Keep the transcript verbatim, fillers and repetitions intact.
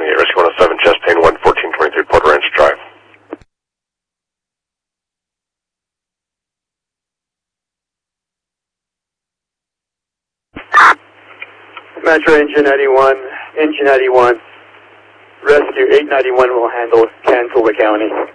seventy-eight, Rescue one oh seven, Chastain one fourteen twenty-three, Port Ranch Drive. Metro Engine ninety-one, Engine ninety-one, Rescue eight ninety-one will handle Cantola County.